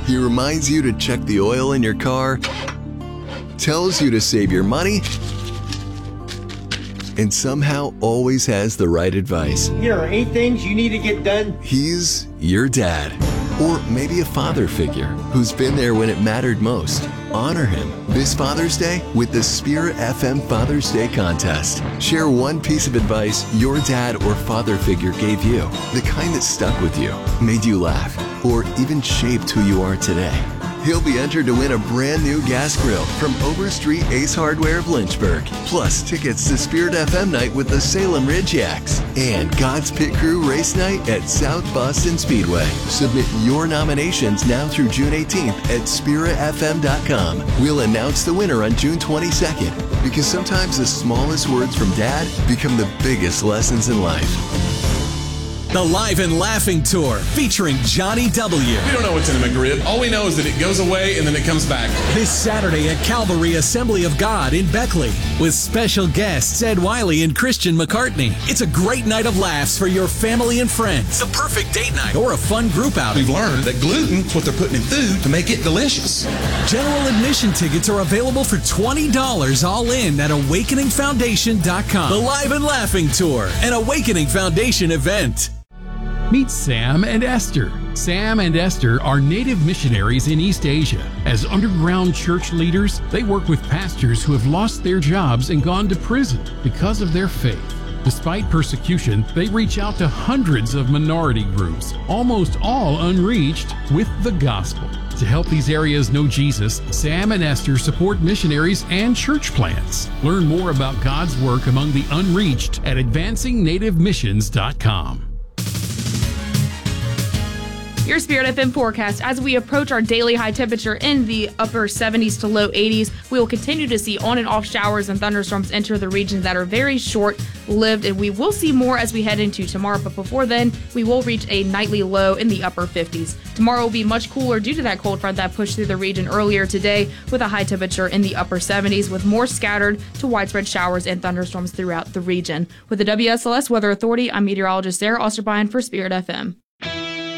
He reminds you to check the oil in your car, tells you to save your money, and somehow always has the right advice. Here are 8 things you need to get done. He's your dad. Or maybe a father figure who's been there when it mattered most. Honor him this Father's Day with the Spirit FM Father's Day Contest. Share one piece of advice your dad or father figure gave you, the kind that stuck with you, made you laugh, or even shaped who you are today. He'll be entered to win a brand new gas grill from Overstreet Ace Hardware of Lynchburg, plus tickets to Spirit FM Night with the Salem Ridge Yaks and God's Pit Crew Race Night at South Boston Speedway. Submit your nominations now through June 18th at spiritfm.com. We'll announce the winner on June 22nd, because sometimes the smallest words from Dad become the biggest lessons in life. The Live and Laughing Tour featuring Johnny W. We don't know what's in a McRib. All we know is that it goes away and then it comes back. This Saturday at Calvary Assembly of God in Beckley with special guests Ed Wiley and Christian McCartney. It's a great night of laughs for your family and friends. The perfect date night or a fun group outing. We've learned that gluten's what they're putting in food to make it delicious. General admission tickets are available for $20 all in at awakeningfoundation.com. The Live and Laughing Tour, an Awakening Foundation event. Meet Sam and Esther. Sam and Esther are native missionaries in East Asia. As underground church leaders, they work with pastors who have lost their jobs and gone to prison because of their faith. Despite persecution, they reach out to hundreds of minority groups, almost all unreached, with the gospel. To help these areas know Jesus, Sam and Esther support missionaries and church plants. Learn more about God's work among the unreached at advancingNativeMissions.com. Your Spirit FM forecast. As we approach our daily high temperature in the upper 70s to low 80s, we will continue to see on and off showers and thunderstorms enter the region that are very short-lived, and we will see more as we head into tomorrow. But before then, we will reach a nightly low in the upper 50s. Tomorrow will be much cooler due to that cold front that pushed through the region earlier today, with a high temperature in the upper 70s, with more scattered to widespread showers and thunderstorms throughout the region. With the WSLS Weather Authority, I'm meteorologist Sarah Osterbein for Spirit FM.